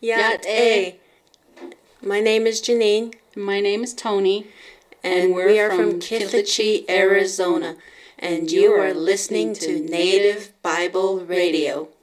Yat A. My name is Janine. My name is Tony. And we are from Kittleachee, Arizona. And you are listening to Native Bible Radio.